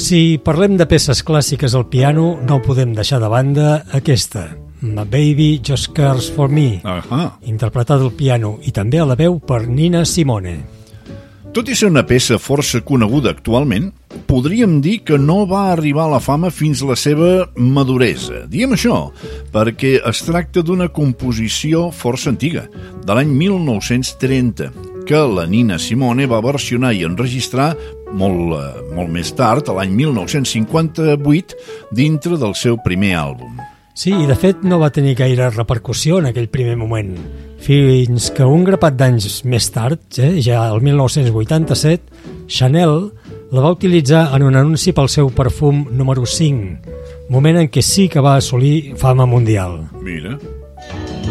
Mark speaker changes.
Speaker 1: Si parlem de peces clàssiques al piano, no podem deixar de banda aquesta, My Baby Just Cares For Me, interpretada al piano i també a la veu per Nina Simone.
Speaker 2: Tot i ser una peça força coneguda actualment, podríem dir que no va arribar a la fama fins a la seva maduresa. Diem això perquè es tracta d'una composició força antiga, de l'any 1930, que la Nina Simone va versionar i enregistrar molt més tard, l'any 1958, dintre del seu primer àlbum.
Speaker 1: Sí, i de fet no va tenir gaire repercussió en aquell primer moment, fins que un grapat d'anys més tard, ja el 1987, Chanel la va utilitzar en un anunci pel seu perfum número 5, moment en què sí que va assolir fama mundial.
Speaker 2: Mira.